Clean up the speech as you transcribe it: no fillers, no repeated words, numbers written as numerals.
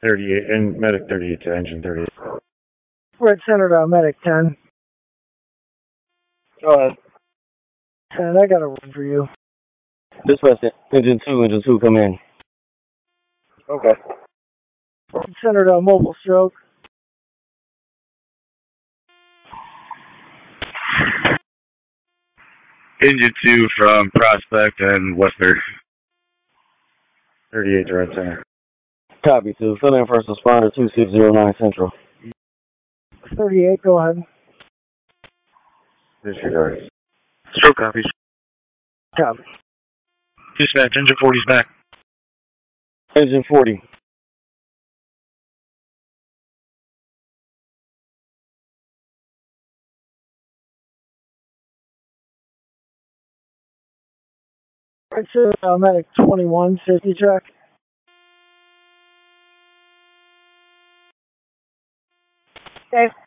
38, and Medic 38 to engine 38. Red Center to Medic 10. Go ahead. 10, I got a word for you. Dispatch engine 2, come in. Okay. Red Center to Mobile Stroke. Engine 2 from Prospect and Western. 38 to Red Center. Copy 2. Fill in first responder 2609 Central. 38, go ahead. Disregard. Stroke copies. Copy. Dispatch, engine 40's back. Engine 40. Red Center to Medic 21, safety check. Okay.